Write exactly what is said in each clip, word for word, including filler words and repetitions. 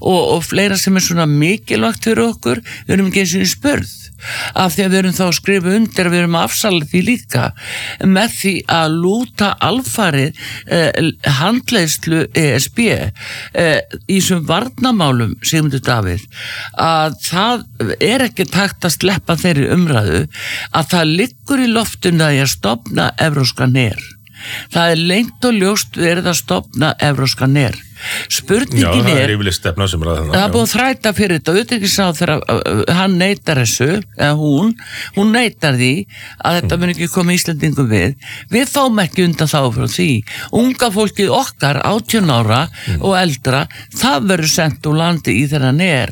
og, og fleira sem er svona mikilvægt fyrir okkur, við erum ekki eins og spurð af því að við erum þá að skrifa undir að við erum að afsala því líka með því að lúta alfarið eh, handleiðslu E S B eh, í þessum varnarmálum, Sigmundur Davíð, að það er ekki takt að sleppa þeirri umræðu að það liggur í loftinu að ég stofna evrópskan her. Það er lengt og ljóst verið að stofna evrópskan her. Spurningin já, það er, er yfirleitt stefna sem ræða það er búin að þræta fyrir þetta, utanríkisráðherra hann neitar þessu, eða hún hún neitar því að þetta mun ekki koma Íslendingum við, við fáum ekki undan þá frá því, unga fólkið okkar átján ára mm. og eldra, það verður sendt úr landi í þennan her.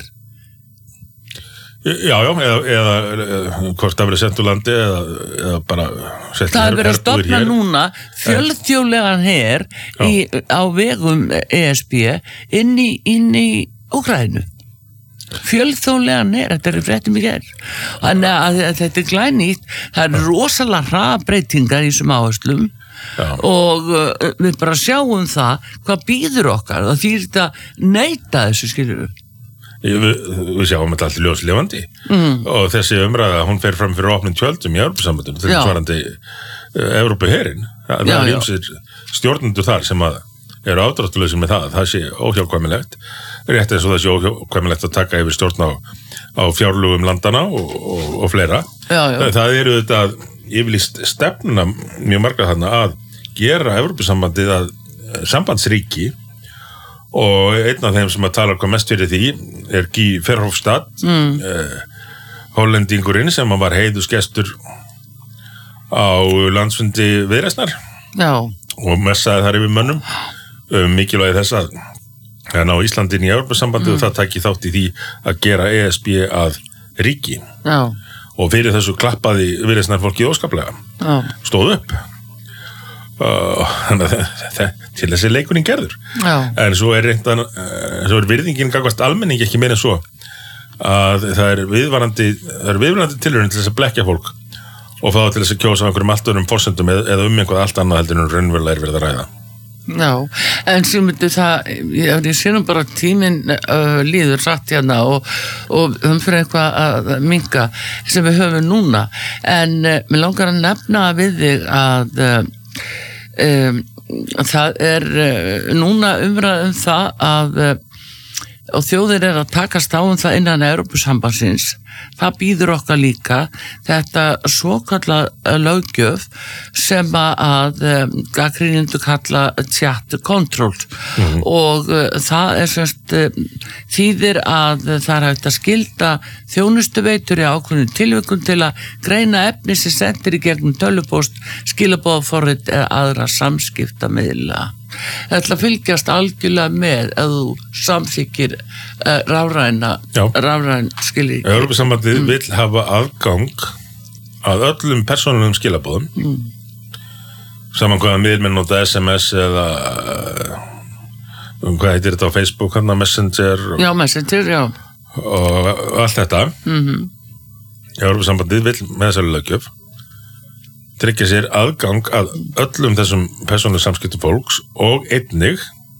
Já, já, eða, eða, eða hvort það verið sendt úr landi eða, eða bara sett það er verið að stofna núna fjölþjóðlegan her í, á vegum E S B inn í, inn í Úkraínu. Fjölþjóðlegan her, þetta er fréttum í gerð. Þannig að, að þetta er glænýtt, það er rosalega hraðbreytingar í þessum áherslum. Já. Og uh, við bara sjáum það hvað býður okkar og því er þetta neita þessu, skilur við. Við, við sjáum þetta allir ljóslifandi mm. og þessi umræða, hún fer fram fyrir opnum tjöldum í Evrópusambandinu, þetta er svarandi uh, Evrópuherinn, það er ýmsir stjórnendur þar sem að eru ádráttuleysir með það, það sé óhjákvæmilegt rétt eins og það sé óhjákvæmilegt að taka yfir stjórn á, á fjárlögum landana og, og, og fleira já, já. Það, það eru þetta yfirlýst stefnuna mjög marga þarna að gera Evrópusambandið að sambandsríki og einn af þeim sem að tala hvað mest fyrir því er Guy Verhofstadt mm. eh, hollendingurinn sem var heiðusgestur á landsfundi Viðreisnar og messaði þar yfir mönnum um mikilvægi þess að ná Íslandin í Evrópusambandi mm. og það taki þátt í því að gera E S B að ríki Já. Og fyrir þessu klappaði Viðreisnar fólki óskaplega Já. Stóð upp þannig að til þessi leikurinn gerður Já. En svo er reyndan svo er virðingin gagnvart almenningi ekki meira en svo að það er viðvarandi það er viðvarandi tilraun til þess að blekkja fólk og fá til þess að kjósa á einhverjum allt öðrum forsendum eða um einhvað allt annað heldur en raunverulega er verið að ræða Já, en sem myndi það ég, ég sé nú bara tíminn uh, líður satt hérna og, og um fyrir eitthvað að minka sem við höfum núna en uh, mér langar að nefna við þig að uh, Um, það er uh, núna umræð um það að uh, og þjóðir er að takast á um það innan Evrópusambandsins það býður okkar líka þetta svokallað löggjöf sem að um, gagnrýnendur kalla chat control mm-hmm. og uh, það er semst uh, þýðir að uh, það er hægt að skylda þjónustuveitur í ákveðnum tilvikum til að greina efni sem sendir í gegnum tölvupóst, skilabóðaforrit eða aðra samskiptamiðla. Það ætla að fylgjast algjörlega með að þú samþykir uh, rafræna rafræn skilji. Evrópusambandið mm. vill hafa aðgang að öllum persónulegum skilabóðum mm. saman hvaða miðlmenn nota S M S eða um, hvað heitir þetta á Facebook hana, Messenger og, já, Messenger, já og allt þetta mm-hmm. Evrópusambandið vill með þessari löggjöf tryggja sér aðgang að öllum þessum persónulegum samskiptum fólks og einnig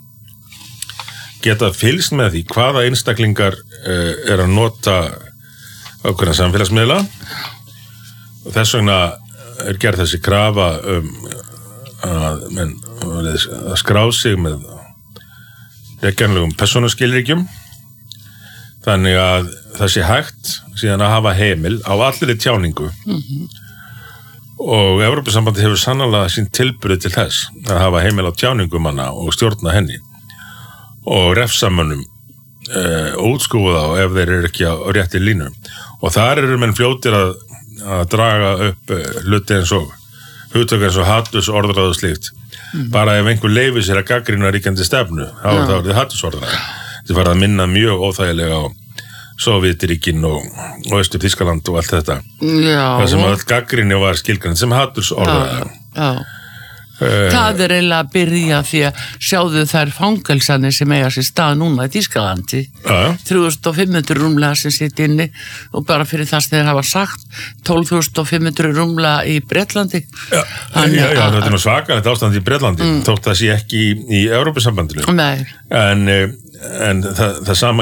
geta fylgst með því hvaða einstaklingar uh, er að nota ákveðna samfélagsmiðla og þess vegna er gerð þessi krafa um að, menn, að skrá sig með reglulegum persónuskilríkjum þannig að það sé hægt síðan að hafa heimil á allri tjáningu mm-hmm. og Evrópusambandi hefur sannarlega sín tilburði til þess að hafa heimil á tjáningum hana og stjórna henni og refsamönnum e, útskúða á ef þeir eru ekki á rétti línu og þar eru menn fljótir að, að draga upp hluti eins og hugtök eins og hatursorðræðu og slíkt mm. bara ef einhver leyfir sér að gagnrýna ríkjandi stefnu þá ja. er það hatursorðræðu þetta var að minna mjög óþægilega á Sovétríkin og, og Austur Þýskaland og allt þetta já. Það sem að gagnrýni var skilgreind sem hatursorðræðu uh, það er eiginlega að byrja því að sjáðu þær fangelsanir sem eiga sér stað núna í Þýskalandi uh. þrjú þúsund fimm hundruð rúmlega sem sitt inni og bara fyrir það sem þeir hafa sagt tólf þúsund fimm hundruð rúmlega í Bretlandi já, já, já, já, þetta er nú svakalegt ástand í Bretlandi mm. þótt það sé ekki í, í Evrópusambandinu Nei. en, en það, það sama